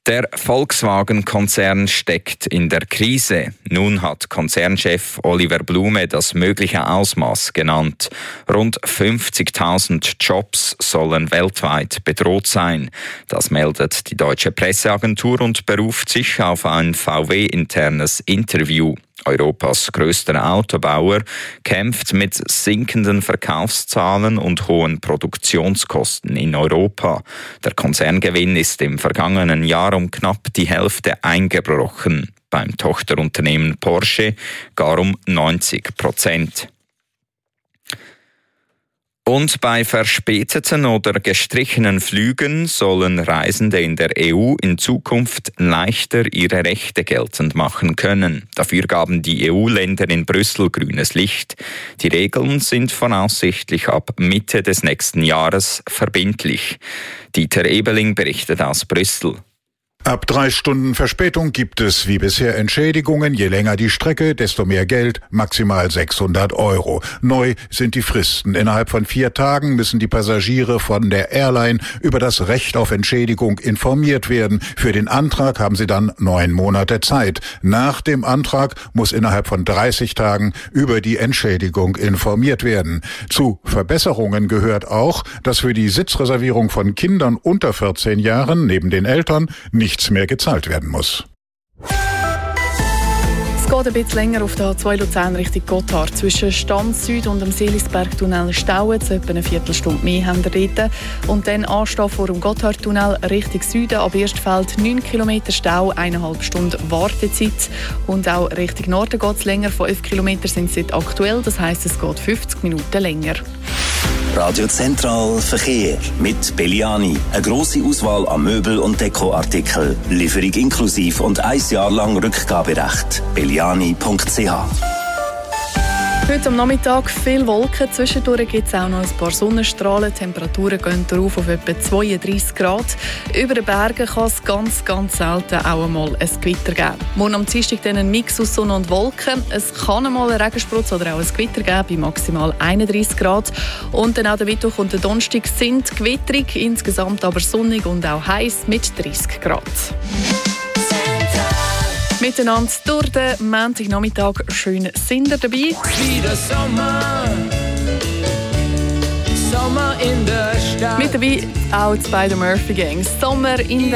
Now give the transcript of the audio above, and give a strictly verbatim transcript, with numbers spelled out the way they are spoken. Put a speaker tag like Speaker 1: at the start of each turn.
Speaker 1: Der Volkswagen-Konzern steckt in der Krise. Nun hat Konzernchef Oliver Blume das mögliche Ausmaß genannt. Rund fünfzigtausend Jobs sollen weltweit bedroht sein. Das meldet die deutsche Presseagentur und beruft sich auf ein V W-internes Interview. Europas größter Autobauer kämpft mit sinkenden Verkaufszahlen und hohen Produktionskosten in Europa. Der Konzerngewinn ist im vergangenen Jahr um knapp die Hälfte eingebrochen. Beim Tochterunternehmen Porsche gar um neunzig Prozent. Und bei verspäteten oder gestrichenen Flügen sollen Reisende in der E U in Zukunft leichter ihre Rechte geltend machen können. Dafür gaben die E U-Länder in Brüssel grünes Licht. Die Regeln sind voraussichtlich ab Mitte des nächsten Jahres verbindlich. Dieter Ebeling berichtet aus Brüssel.
Speaker 2: Ab drei Stunden Verspätung gibt es wie bisher Entschädigungen. Je länger die Strecke, desto mehr Geld, maximal sechshundert Euro. Neu sind die Fristen. Innerhalb von vier Tagen müssen die Passagiere von der Airline über das Recht auf Entschädigung informiert werden. Für den Antrag haben sie dann neun Monate Zeit. Nach dem Antrag muss innerhalb von dreißig Tagen über die Entschädigung informiert werden. Zu Verbesserungen gehört auch, dass für die Sitzreservierung von Kindern unter vierzehn Jahren neben den Eltern nicht nichts mehr gezahlt werden muss.
Speaker 3: Es geht ein bisschen länger auf der A zwei Luzern Richtung Gotthard. Zwischen Stanz Süd und dem Seelisbergtunnel stauen es etwa eine Viertelstunde mehr haben wir dort. Und dann anstehen vor dem Gotthardtunnel Richtung Süden. Ab Erstfeld neun Kilometer Stau, eineinhalb Stunden Wartezeit. Und auch Richtung Norden geht es länger. fünf Kilometer sind es jetzt aktuell. Das heisst, es geht fünfzig Minuten länger.
Speaker 4: Radio Zentral Verkehr mit Belliani. Eine grosse Auswahl an Möbel- und Dekoartikeln. Lieferung inklusiv und ein Jahr lang Rückgaberecht. belliani punkt c h.
Speaker 3: Heute am Nachmittag viel Wolken. Zwischendurch gibt es auch noch ein paar Sonnenstrahlen. Die Temperaturen gehen darauf auf etwa zweiunddreissig Grad. Über den Bergen kann es ganz, ganz selten auch einmal ein Gewitter geben. Morgen am Dienstag dann ein Mix aus Sonne und Wolken. Es kann einmal einen Regensprutz oder auch ein Gewitter geben bei maximal einunddreissig Grad. Und dann auch der Mittwoch und der Donnerstag sind gewitterig, insgesamt aber sonnig und auch heiß mit dreißig Grad. Miteinander durch den Montagnachmittag schön sind ihr dabei.
Speaker 5: Wieder Sommer, Sommer in der Stadt.
Speaker 3: Mit dabei auch die beiden Murphy Gangs. Sommer in der